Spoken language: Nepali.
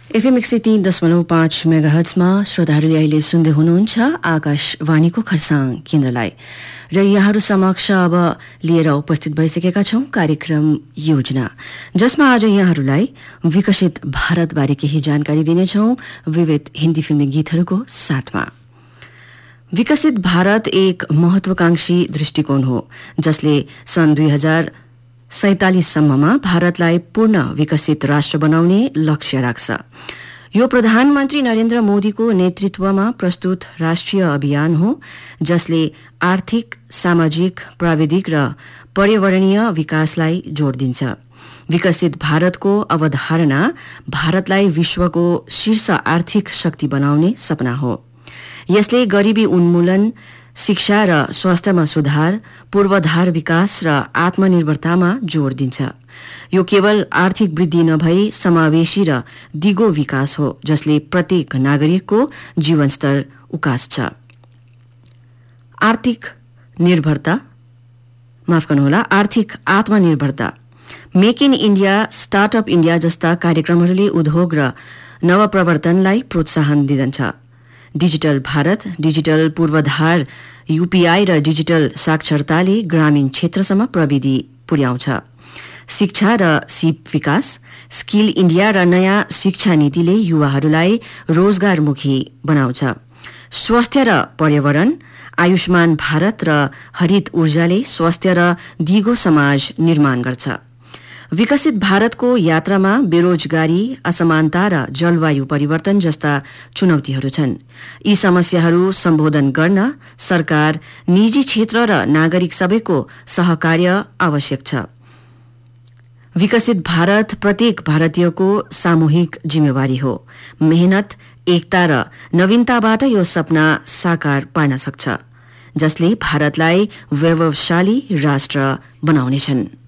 एफएम 103.5 मेगाहर्ट्जमा श्रोताहरूले अहिले सुन्दै हुनुहुन्छ आकाशवाणीको खरसाङ केन्द्रलाई र यहाँहरू समक्ष अब लिएर उपस्थित भइसकेका छौं कार्यक्रम योजना, जसमा आज यहाँहरूलाई विकसित भारतबारे केही जानकारी दिनेछौं विविध हिन्दी फिल्मी गीतहरूको साथमा। विकसित भारत एक महत्वाकांक्षी दृष्टिकोण हो जसले सन् 2047 सम्ममा भारतलाई पूर्ण विकसित राष्ट्र बनाउने लक्ष्य राख्छ। यो प्रधानमन्त्री नरेन्द्र मोदीको नेतृत्वमा प्रस्तुत राष्ट्रिय अभियान हो जसले आर्थिक, सामाजिक, प्राविधिक र पर्यावरणीय विकासलाई जोड दिन्छ। विकसित भारतको अवधारणा भारतलाई विश्वको शीर्ष आर्थिक शक्ति बनाउने सपना हो। यसले गरिबी उन्मूलन, शिक्षा र स्वास्थ्यमा सुधार, पूर्वाधार विकास र आत्मनिर्भरतामा जोड़ दिन्छ। यो केवल आर्थिक वृद्धि नभई समावेशी र दिगो विकास हो जसले प्रत्येक नागरिकको जीवनस्तर उकास्छ। आर्थिक आत्मनिर्भरता, make in India, startup India जस्ता कार्यक्रमहरूले उद्योग र नवप्रवर्तनलाई प्रोत्साहन दिन्छ। डिजिटल भारत, डिजिटल पूर्वाधार, यूपीआई र डिजिटल साक्षरताले ग्रामीण क्षेत्रसम्म प्रविधि पुर्याउँछ। शिक्षा र सिप विकास, स्किल इण्डिया र नयाँ शिक्षा नीतिले युवाहरूलाई रोजगारमुखी बनाउँछ। स्वास्थ्य र पर्यावरण, आयुष्मान भारत र हरित ऊर्जाले स्वास्थ्य र दिगो समाज निर्माण गर्छ। विकसित भारतको यात्रामा बेरोजगारी, असमानता र जलवायु परिवर्तन जस्ता चुनौतीहरू छन्। यी समस्याहरू सम्बोधन गर्न सरकार, निजी क्षेत्र र नागरिक सबैको सहकार्य आवश्यक छ। विकसित भारत प्रत्येक भारतीयको सामूहिक जिम्मेवारी हो। मेहनत, एकता र नवीनताबाट यो सपना साकार पार्न सक्छ जसले भारतलाई वैभवशाली राष्ट्र बनाउनेछन्।